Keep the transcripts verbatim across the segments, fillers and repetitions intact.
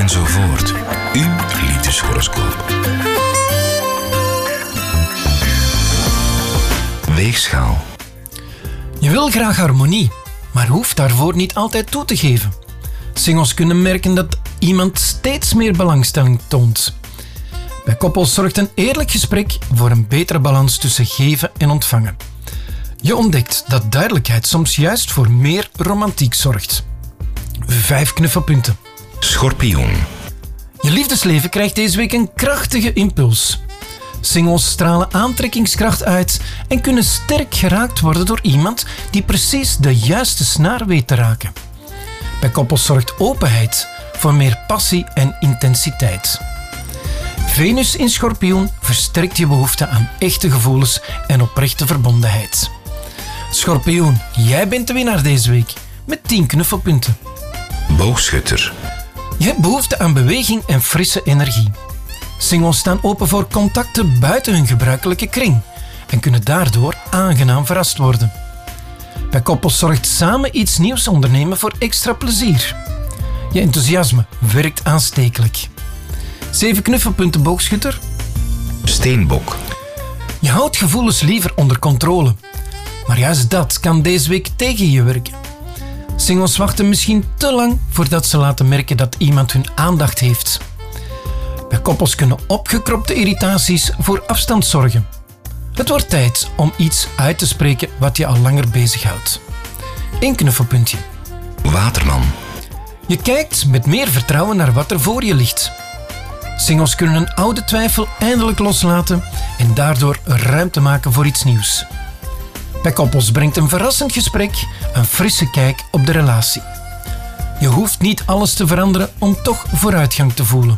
enzovoort. Uw liefdeshoroscoop. Weegschaal. Je wil graag harmonie, maar hoeft daarvoor niet altijd toe te geven. Singles kunnen merken dat iemand steeds meer belangstelling toont. Bij koppels zorgt een eerlijk gesprek voor een betere balans tussen geven en ontvangen. Je ontdekt dat duidelijkheid soms juist voor meer romantiek zorgt. Vijf knuffelpunten. Schorpioen. Je liefdesleven krijgt deze week een krachtige impuls. Singles stralen aantrekkingskracht uit en kunnen sterk geraakt worden door iemand die precies de juiste snaar weet te raken. Bij koppels zorgt openheid voor meer passie en intensiteit. Venus in Schorpioen versterkt je behoefte aan echte gevoelens en oprechte verbondenheid. Schorpioen, jij bent de winnaar deze week met tien knuffelpunten. Boogschutter. Je hebt behoefte aan beweging en frisse energie. Singles staan open voor contacten buiten hun gebruikelijke kring en kunnen daardoor aangenaam verrast worden. Bij koppels zorgt samen iets nieuws ondernemen voor extra plezier. Je enthousiasme werkt aanstekelijk. Zeven knuffelpunten, boogschutter. Steenbok. Je houdt gevoelens liever onder controle. Maar juist dat kan deze week tegen je werken. Singles wachten misschien te lang voordat ze laten merken dat iemand hun aandacht heeft. Bij koppels kunnen opgekropte irritaties voor afstand zorgen. Het wordt tijd om iets uit te spreken wat je al langer bezighoudt. Eén knuffelpuntje. Waterman. Je kijkt met meer vertrouwen naar wat er voor je ligt. Singles kunnen een oude twijfel eindelijk loslaten en daardoor ruimte maken voor iets nieuws. Bij koppels brengt een verrassend gesprek een frisse kijk op de relatie. Je hoeft niet alles te veranderen om toch vooruitgang te voelen.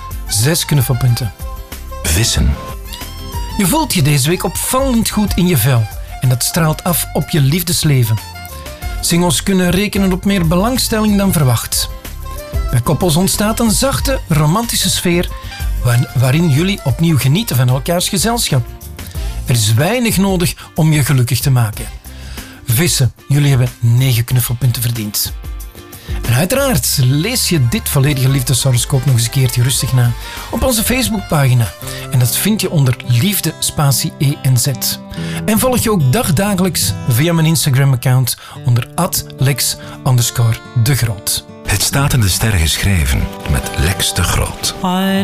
Zes knuffelpunten. Vissen. Je voelt je deze week opvallend goed in je vel en dat straalt af op je liefdesleven. Singles kunnen rekenen op meer belangstelling dan verwacht. Bij koppels ontstaat een zachte, romantische sfeer waarin jullie opnieuw genieten van elkaars gezelschap. Er is weinig nodig om je gelukkig te maken. Vissen, jullie hebben negen knuffelpunten verdiend. En uiteraard lees je dit volledige liefdeshoroscoop nog eens een keertje rustig na op onze Facebookpagina. En dat vind je onder Liefde Spatie E N Z. En volg je ook dagdagelijks via mijn Instagram-account onder at lex underscore de groot. Het staat in de sterren geschreven met Lex de Groot.